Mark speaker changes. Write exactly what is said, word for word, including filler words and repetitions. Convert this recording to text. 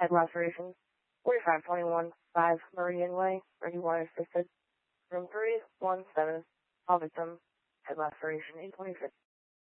Speaker 1: head laceration, forty-five twenty-one, five Meridian Way, ready wire assisted, room three one seven, all victim, head laceration, eight twenty-six.